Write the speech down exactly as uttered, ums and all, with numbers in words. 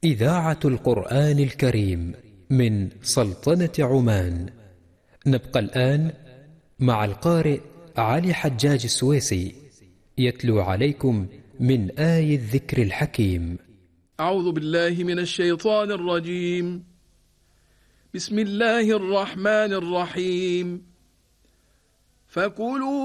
إذاعة القرآن الكريم من سلطنة عمان. نبقى الآن مع القارئ علي حجاج السويسي يتلو عليكم من آي الذكر الحكيم. أعوذ بالله من الشيطان الرجيم. بسم الله الرحمن الرحيم. فكلوا